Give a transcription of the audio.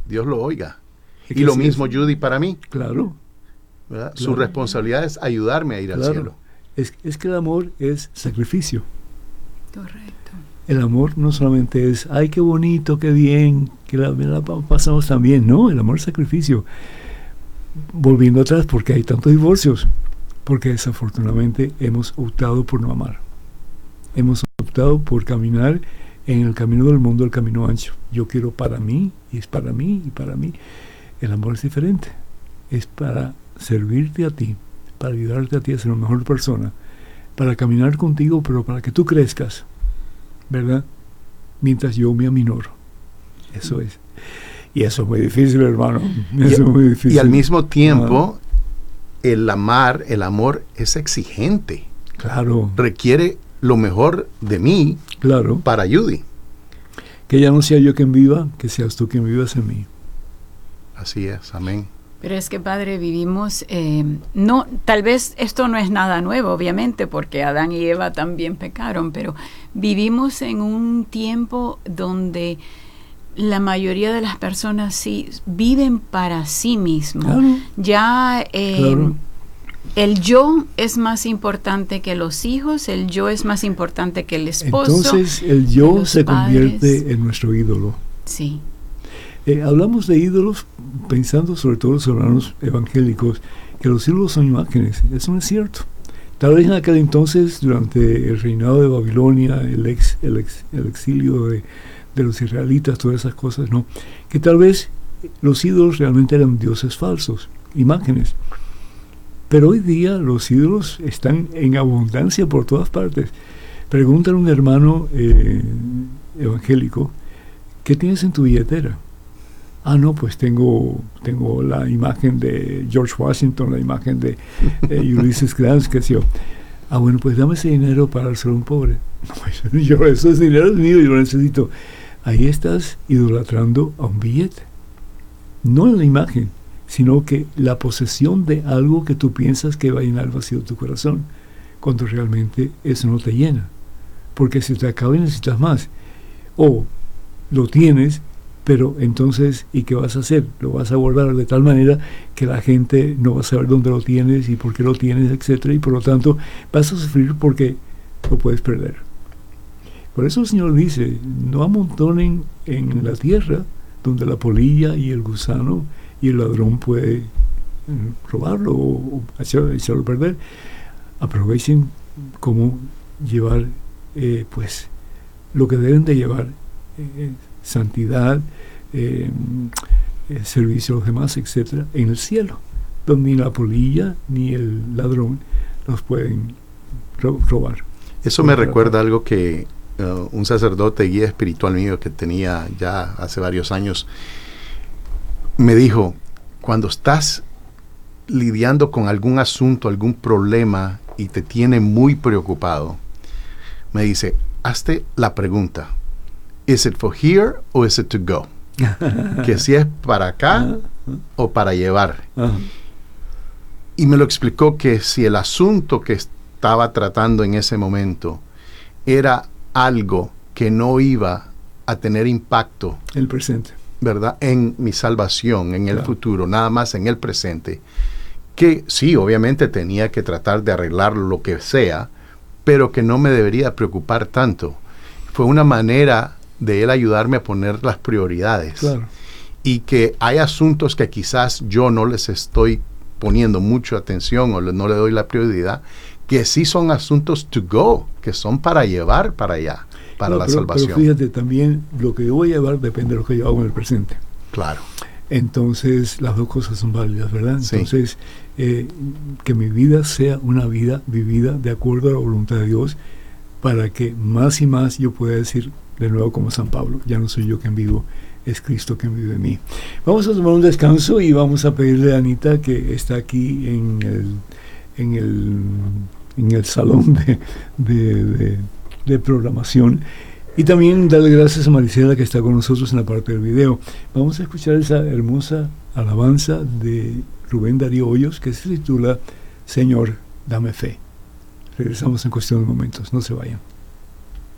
Dios lo oiga. Es Y que lo sí, mismo Judy para mí, Claro. ¿verdad? Claro. Su responsabilidad es ayudarme a ir al cielo. Es que el amor es sacrificio. Correcto. El amor no solamente es, ay, qué bonito, qué bien, que la pasamos tan bien. No, el amor es sacrificio. Volviendo atrás, porque hay tantos divorcios, porque desafortunadamente hemos optado por no amar. Hemos optado por caminar en el camino del mundo, el camino ancho. Yo quiero para mí, y es para mí, y para mí. El amor es diferente. Es para servirte a ti, para ayudarte a ti a ser una mejor persona, para caminar contigo, pero para que tú crezcas, ¿verdad? Mientras yo me aminoro. Eso es. Y eso es muy difícil, hermano. Eso es muy difícil. Y al mismo tiempo, el amor es exigente. Claro. Requiere lo mejor de mí, claro, para Judy. Que ya no sea yo quien viva, que seas tú quien vivas en mí. Así es, amén. Pero es que, Padre, vivimos, no, tal vez esto no es nada nuevo, obviamente, porque Adán y Eva también pecaron, pero vivimos en un tiempo donde la mayoría de las personas sí viven para sí mismos. Claro. Ya Claro. el yo es más importante que los hijos, el yo es más importante que el esposo. Entonces el yo los se padres. convierte en nuestro ídolo. Sí. Hablamos de ídolos pensando sobre todo los hermanos evangélicos, que los ídolos son imágenes. Eso no es cierto. Tal vez en aquel entonces, durante el reinado de Babilonia, el exilio de los israelitas, todas esas cosas, ¿no? Que tal vez los ídolos realmente eran dioses falsos, imágenes. Pero hoy día los ídolos están en abundancia por todas partes. Pregúntale a un hermano evangélico, ¿qué tienes en tu billetera? Ah, no, pues tengo la imagen de George Washington, la imagen de Ulysses Grant, que sé yo. Ah, bueno, pues dame ese dinero para dárselo a un pobre. No, ese dinero es mío, yo lo necesito. Ahí estás idolatrando a un billete. No en la imagen, sino que la posesión de algo que tú piensas que va a llenar el vacío de tu corazón, cuando realmente eso no te llena. Porque si te acaba y necesitas más. O lo tienes, pero entonces, ¿y qué vas a hacer? Lo vas a guardar de tal manera que la gente no va a saber dónde lo tienes y por qué lo tienes, etcétera, y por lo tanto vas a sufrir porque lo puedes perder. Por eso el Señor dice, no amontonen en la tierra donde la polilla y el gusano y el ladrón puede robarlo o echarlo a perder. Aprovechen cómo llevar pues lo que deben de llevar, santidad, servicio a los demás, etcétera, en el cielo, donde ni la polilla ni el ladrón los pueden robar. Eso me recuerda algo que un sacerdote guía espiritual mío que tenía ya hace varios años me dijo: cuando estás lidiando con algún asunto, algún problema y te tiene muy preocupado, me dice, hazte la pregunta, ¿is it for here or is it to go? Que si es para acá o para llevar. Y me lo explicó que si el asunto que estaba tratando en ese momento era algo que no iba a tener impacto, el presente, ¿verdad?, en mi salvación, en el futuro, nada más en el presente, que sí, obviamente tenía que tratar de arreglar lo que sea, pero que no me debería preocupar tanto. Fue una manera de él ayudarme a poner las prioridades. Claro. Y que hay asuntos que quizás yo no les estoy poniendo mucha atención o no le doy la prioridad, que sí son asuntos to go, que son para llevar para allá, para la salvación. Pero fíjate, también lo que yo voy a llevar depende de lo que yo hago en el presente. Claro. Entonces, las dos cosas son válidas, ¿verdad? Sí. Entonces, que mi vida sea una vida vivida de acuerdo a la voluntad de Dios, para que más y más yo pueda decir, de nuevo como San Pablo, ya no soy yo quien vivo, es Cristo quien vive en mí. Vamos a tomar un descanso y vamos a pedirle a Anita, que está aquí en el salón de programación, y también darle gracias a Maricela, que está con nosotros en la parte del video. Vamos a escuchar esa hermosa alabanza de Rubén Darío Hoyos, que se titula Señor, dame fe. Regresamos en cuestión de momentos, no se vayan.